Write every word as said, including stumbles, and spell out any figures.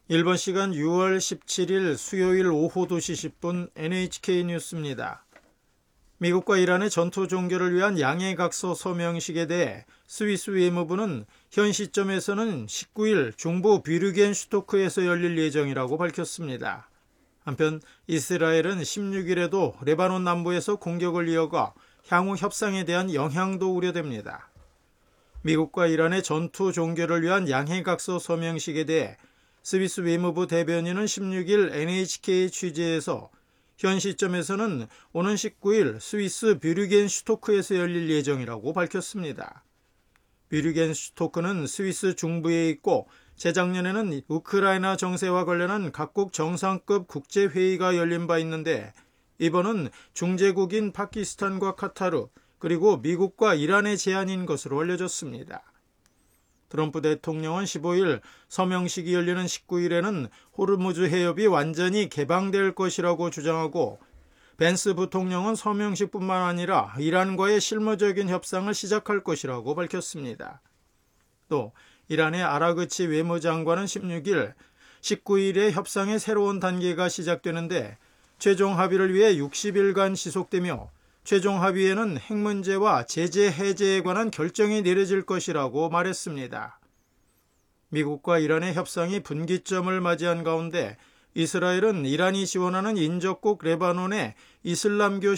일본 시간 유월 십칠일 수요일 오후 두 시 십 분 엔에이치케이 뉴스입니다. 미국과 이란의 전투 종결을 위한 양해각서 서명식에 대해 스위스 외무부는 현 시점에서는 십구일 중부 뷰르겐슈토크에서 열릴 예정이라고 밝혔습니다. 한편 이스라엘은 십육일에도 레바논 남부에서 공격을 이어가 향후 협상에 대한 영향도 우려됩니다. 미국과 이란의 전투 종결을 위한 양해각서 서명식에 대해 스위스 외무부 대변인은 십육일 엔에이치케이 취재에서 현 시점에서는 오는 십구일 스위스 뷰르겐슈토크에서 열릴 예정이라고 밝혔습니다. 뷰르겐슈토크는 스위스 중부에 있고 재작년에는 우크라이나 정세와 관련한 각국 정상급 국제회의가 열린 바 있는데 이번은 중재국인 파키스탄과 카타르 그리고 미국과 이란의 제안인 것으로 알려졌습니다. 트럼프 대통령은 십오일 서명식이 열리는 십구일에는 호르무즈 해협이 완전히 개방될 것이라고 주장하고 벤스 부통령은 서명식뿐만 아니라 이란과의 실무적인 협상을 시작할 것이라고 밝혔습니다. 또 이란의 아라그치 외무장관은 십육일, 십구일에 협상의 새로운 단계가 시작되는데 최종 합의를 위해 육십일간 지속되며 최종 합의에는 핵 문제와 제재 해제에 관한 결정이 내려질 것이라고 말했습니다. 미국과 이란의 협상이 분기점을 맞이한 가운데 이스라엘은 이란이 지원하는 인접국 레바논의 이슬람교